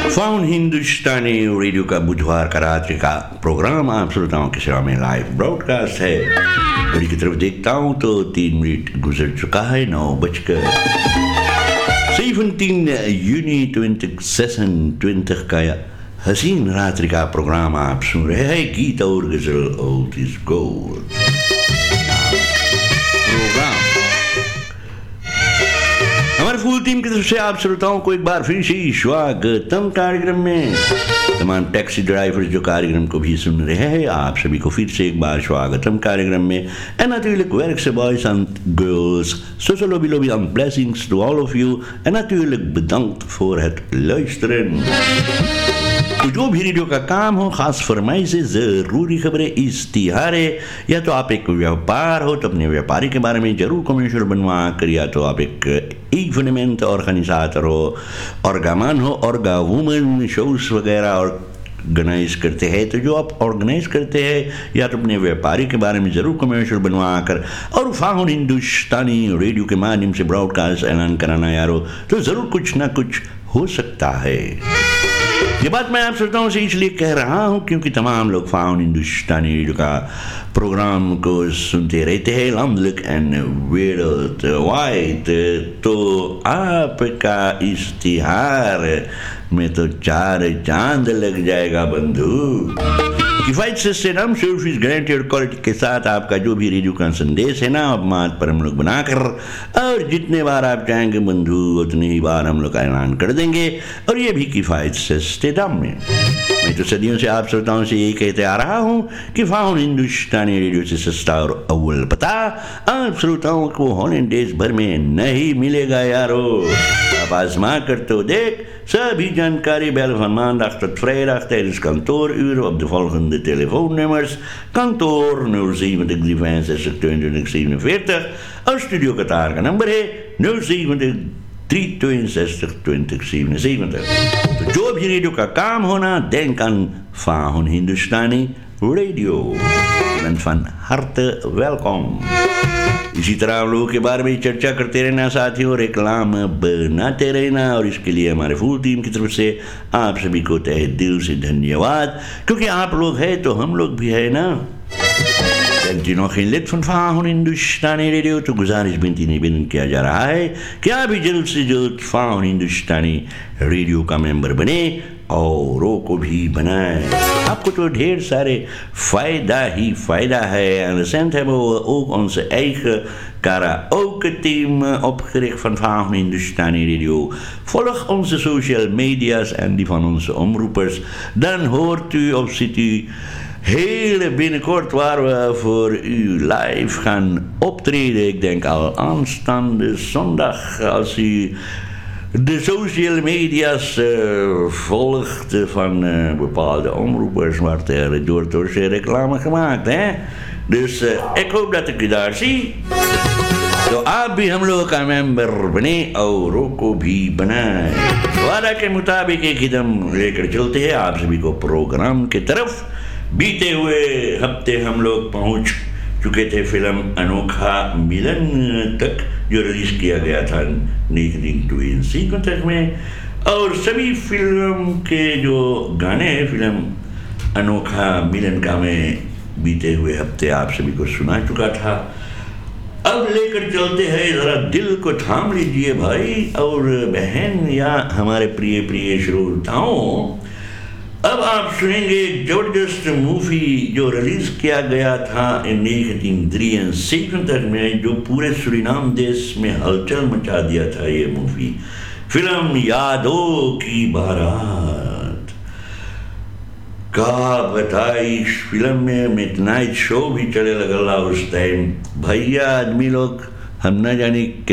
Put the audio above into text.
Faun हिंदुस्तानी radio का बुधवार का रात्रि का प्रोग्राम आप श्रोताओं की सेवा में लाइव ब्रॉडकास्ट है। घड़ी की तरफ देखता हूँ तो 3 मिनट गुजर चुका है, 9:17 juni 2026 का हसीन रात्रि का प्रोग्राम आप सुन रहे हैं। गीत और गजल ओल्ड इज गोल्ड प्रोग्राम हमारे फुल टीम की तरफ से आप श्रोताओं को एक बार फिर से स्वागतम कार्यक्रम में। तमाम टैक्सी ड्राइवर्स जो कार्यक्रम को भी सुन रहे हैं, आप सभी को फिर से एक बार स्वागतम कार्यक्रम में। En natuurlijk werkse boys and girls, social lobby and blessings to all of you. En natuurlijk bedankt voor het luisteren। तो जो भी रेडियो का काम हो, खास फरमाइश से ज़रूरी खबरें, इश्तिहारे, या तो आप एक व्यापार हो तो अपने व्यापारी के बारे में जरूर कमर्शियल बनवा कर, या तो आप एक इवेंट ऑर्गेनाइजेटर हो, ऑर्गामन हो, ऑर्गा वुमेन शोज वगैरह ऑर्गेनाइज करते हैं, तो जो आप ऑर्गेनाइज करते हैं या तो अपने व्यापारी के बारे में ज़रूर कमर्शियल बनवा कर और फाउन हिंदुस्तानी रेडियो के माध्यम से ब्रॉडकास्ट ऐलान कराना यारो, तो ज़रूर कुछ ना कुछ हो सकता है। ये बात मैं आप श्रोताओं से इसलिए कह रहा हूँ क्योंकि तमाम लोग फाउन हिंदुस्तानी रेडियो का प्रोग्राम को सुनते रहते हैं लंदलक एंड वेल्ड वाइड, तो आपका इश्तिहार में तो 4 चांद लग जाएगा बंधु। किफायत से सेनम सर्विस गारंटेड क्वालिटी के साथ आपका जो भी रेडियो का संदेश है ना, अब मात पर हम लोग बनाकर और जितने बार आप चाहेंगे बंधु उतनी ही बार हम लोग ऐलान कर देंगे, और ये भी किफायत से दाम में। मैं तो सदियों से आप श्रोताओं से यही कहते आ रहा हूँ कि फाउन हिंदुस्तानी रेडियो से सस्ता और अव्वल पता आप श्रोताओं को हॉलैंड देश भर में नहीं मिलेगा यारो। आप आजमा कर तो देख। सभी जानकारी bel van maandag tot vrijdag tijdens kantooruren op de volgende telefoonnummers: kantoor 070 365 2247 और स्टूडियो कतार का नंबर है 070 362 2077। तो जो भी रेडियो का काम होना, denk aan Faun Hindustani Radio। van harte welkom। इसी तरह हम लोगों के बारे में चर्चा करते रहना साथियों, रेक्लाम बनाते रहना, और इसके लिए हमारे फुल टीम की तरफ से आप सभी को तहे दिल से धन्यवाद, क्योंकि आप लोग हैं तो हम लोग भी है ना। Bent u nog geen lid van Faun Hindustani Radio, तो गुजारिश बिनती निवेदन किया जा रहा है कि आप भी जल्द से जल्द Faun Hindustani रेडियो का मेंबर बने औरों को भी बनाए। आपको तो ढेर सारे फ़ायदा ही फ़ायदा है। En recent hebben we ook onze eigen karaoke-team opgericht van Faun Hindustani Radio. Volg onze social media's en die van onze omroepers. Dan hoort u of ziet u heel binnenkort waar we voor u live gaan optreden. Ik denk al aanstaande zondag, als u de social media's volgt van bepaalde omroepers, wordt er door ze reclame gemaakt, hè? Dus ik hoop dat ik u daar zie। तो आप भी हम लोगों का member बने औरों को भी बनाए। वादा के मुताबिक एक कदम लेकर चलते हैं आप सभी को प्रोग्राम की तरफ। बीते हुए हफ्ते हम लोग पहुंच चुके थे फिल्म अनोखा मिलन तक, जो रिलीज किया गया था 1972 में, और सभी फिल्म के जो गाने हैं फिल्म अनोखा मिलन का मैं बीते हुए हफ्ते आप सभी को सुना चुका था। अब लेकर चलते हैं, जरा दिल को थाम लीजिए भाई और बहन या हमारे प्रिय प्रिय श्रोताओं। अब आप सुनेंगे एक जबरदस्त मूवी जो रिलीज किया गया था 1973 में, जो पूरे सूरीनाम देश में हलचल मचा दिया था ये मूवी। फिल्म यादों की बारात। का बताई इस फिल्म में मिडनाइट शो भी चले लगा उस टाइम। भैया आदमी लोग हम न जाने